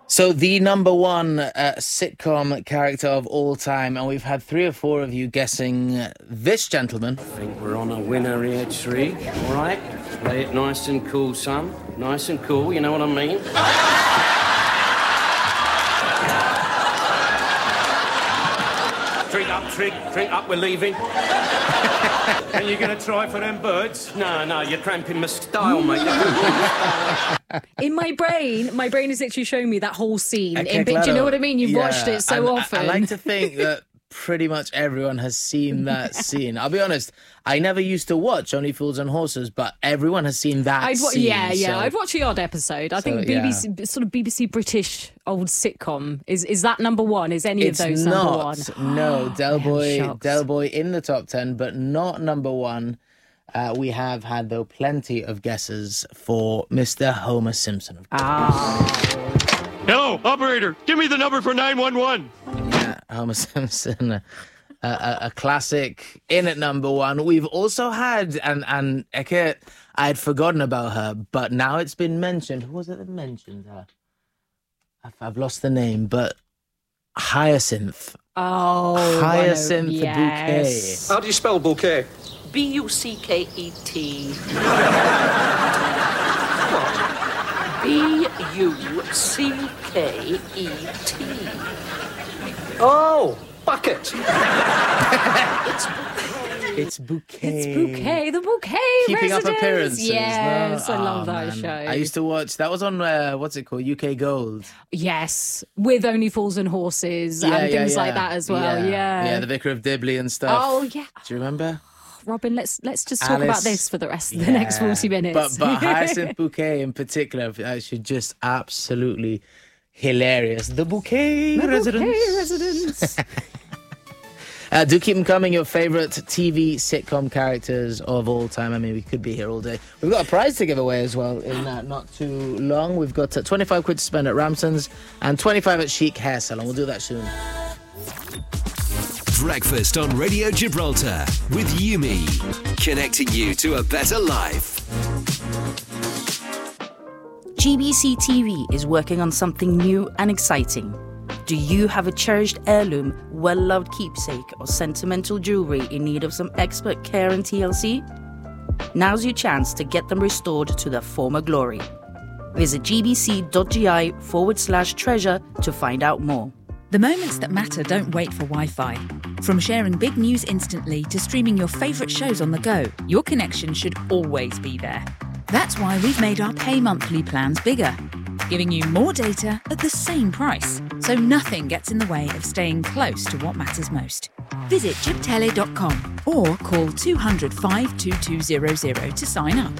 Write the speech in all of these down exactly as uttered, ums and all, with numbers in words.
So the number one uh, sitcom character of all time, and we've had three or four of you guessing uh, this gentleman. I think we're on a winner here, Trig. All right? Play it nice and cool, son. Nice and cool, you know what I mean? Drink up, Trig. Drink up, we're leaving. And you're going to try for them birds? No, no, you're cramping my style, mate. In my brain, my brain is actually showing me that whole scene. Okay, In, do you claro. know what I mean? You've Yeah, watched it so and often. I, I like to think that pretty much everyone has seen that scene. I'll be honest, I never used to watch Only Fools and Horses, but everyone has seen that I'd wa- scene. yeah, yeah. so- I'd watch the odd episode. I So, think B B C, sort of B B C British old sitcom. Is is that number one? Is any It's of those not. number one? No, Del I'm Boy, shocked. Del Boy in the top ten, but not number one. Uh, we have had, though, plenty of guesses for Mister Homer Simpson. Of course. Ah, Hello, operator. Give me the number for nine one one. Yeah, Homer Simpson, a, a, a classic in at number one. We've also had, and and Eke, I had forgotten about her, but now it's been mentioned. Who was it that mentioned her? I've, I've lost the name, but Hyacinth. oh, Hyacinth one of- yes. How do you spell bouquet? B U C K E T. B U C K E T. Oh, bucket. It's It's Bouquet. It's Bouquet, the Bouquet Keeping Up Residence. Appearances. Yes, no? I love Oh, that man. show. I used to watch. That was on uh, what's it called? U K Gold. Yes, with Only Fools and Horses and things like that as well. Yeah. yeah, the Vicar of Dibley and stuff. Oh yeah, Do you remember? Robin. Let's let's just talk Alice. about this for the rest of the Yeah. next forty minutes. But but Hyacinth Bouquet in particular, uh, she's just absolutely hilarious. The Bouquet The Residence. Bouquet Residence. Uh, do keep them coming, your favourite T V sitcom characters of all time. I mean, we could be here all day. We've got a prize to give away as well in uh, not too long. We've got uh, twenty-five quid to spend at Ramson's and twenty-five at Chic Hair Salon. We'll do that soon. Breakfast on Radio Gibraltar with Yumi, connecting you to a better life. G B C T V is working on something new and exciting. Do you have a cherished heirloom, well-loved keepsake, or sentimental jewellery in need of some expert care and T L C? Now's your chance to get them restored to their former glory. Visit gbc.gi forward slash treasure to find out more. The moments that matter don't wait for Wi-Fi. From sharing big news instantly to streaming your favourite shows on the go, your connection should always be there. That's why we've made our pay monthly plans bigger, giving you more data at the same price, so nothing gets in the way of staying close to what matters most. Visit gibtele dot com or call two hundred, five two two zero zero to sign up.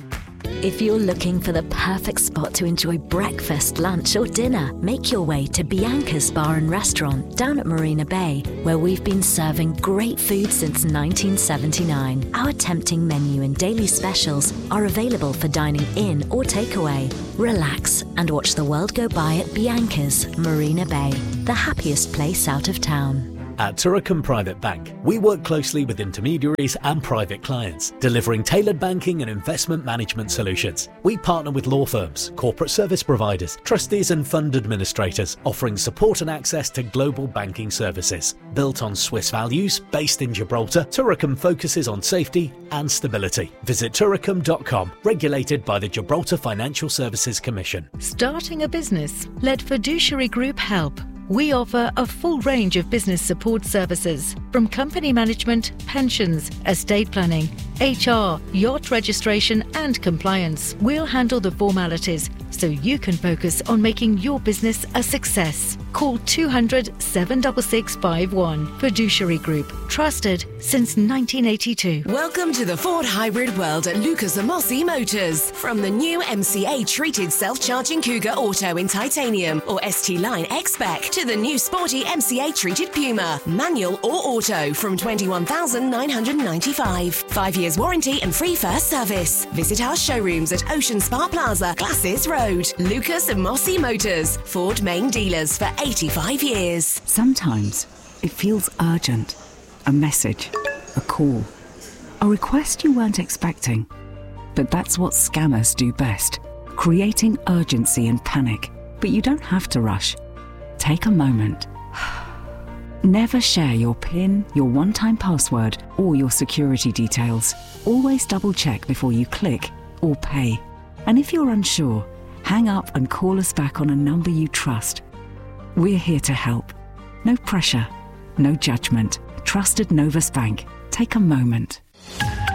If you're looking for the perfect spot to enjoy breakfast, lunch or dinner, make your way to Bianca's Bar and Restaurant down at Marina Bay, where we've been serving great food since nineteen seventy-nine. Our tempting menu and daily specials are available for dining in or takeaway. Relax and watch the world go by at Bianca's Marina Bay, the happiest place out of town. At Turicum Private Bank, we work closely with intermediaries and private clients, delivering tailored banking and investment management solutions. We partner with law firms, corporate service providers, trustees and fund administrators, offering support and access to global banking services. Built on Swiss values, based in Gibraltar, Turicum focuses on safety and stability. Visit turicum dot com, regulated by the Gibraltar Financial Services Commission. Starting a business? Let Fiduciary Group help. We offer a full range of business support services, from company management, pensions, estate planning, H R, yacht registration and compliance. We'll handle the formalities so you can focus on making your business a success. Call two hundred, seven six six five one. Fiduciary Group. Trusted since nineteen eighty-two. Welcome to the Ford hybrid world at Lucas Amosi Motors. From the new M C A-treated self-charging Cougar Auto in titanium or S T Line X-Spec to the new sporty M C A-treated Puma, manual or auto from twenty-one thousand nine hundred ninety-five. Five years warranty and free first service. Visit our showrooms at Ocean Spa Plaza, Glasses Road. Lucas Amosi Motors, Ford main dealers for eighty-five years. Sometimes it feels urgent. A message, a call, a request you weren't expecting. But that's what scammers do best, creating urgency and panic. But you don't have to rush. Take a moment. Never share your PIN, your one-time password, or your security details. Always double-check before you click or pay. And if you're unsure, hang up and call us back on a number you trust. We're here to help. No pressure, no judgment. Trusted Novus Bank. Take a moment.